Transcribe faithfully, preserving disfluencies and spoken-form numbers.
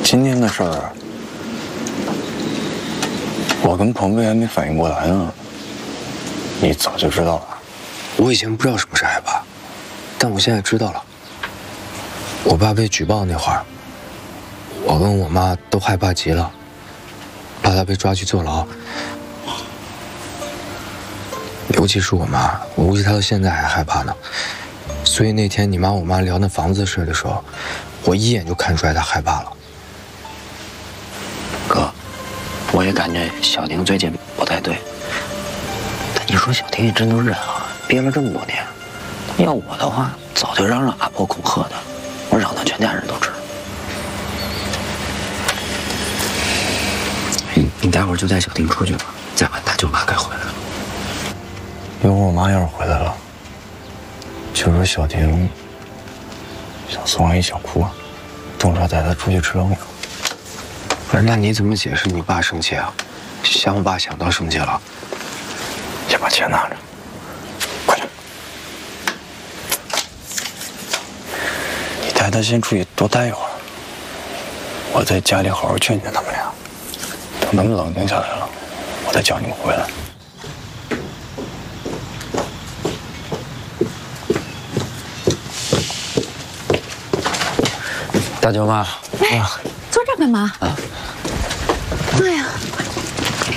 今天的事儿，我跟彭飞还没反应过来呢，你早就知道了。 我以前不知道什么是害怕，但我现在知道了。我爸被举报那会儿，我跟我妈都害怕极了，怕他被抓去坐牢。尤其是我妈，我估计她到现在还害怕呢。所以那天你妈我妈聊那房子的事的时候，我一眼就看出来她害怕了。 哥，我也感觉小婷最近不太对。但你说小婷也真能忍啊，憋了这么多年。要我的话，早就嚷嚷阿婆恐吓的，我嚷到全家人都知道。你你待会儿就带小婷出去吧，再晚大舅妈该回来了。 一会儿我妈要是回来了，就说小婷想送阿姨小哭，动手带她出去吃冷饮。 不是，那你怎么解释你爸生气啊？想我爸想到生气了。 先把钱拿着，快点！你带她先出去多待一会儿，我在家里好好劝劝他们俩，等他们冷静下来了，我再叫你们回来。 大舅妈， 哎，坐这儿干嘛？ 啊！ 哎呀，